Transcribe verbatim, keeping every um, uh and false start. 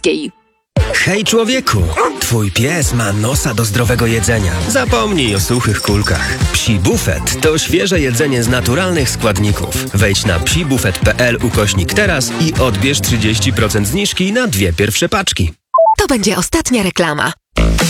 Kujawskiej. Hej człowieku, twój pies ma nosa do zdrowego jedzenia. Zapomnij o suchych kulkach. Psi Bufet to świeże jedzenie z naturalnych składników. Wejdź na psibufet kropka p l ukośnik teraz i odbierz trzydzieści procent zniżki na dwie pierwsze paczki. To będzie ostatnia reklama.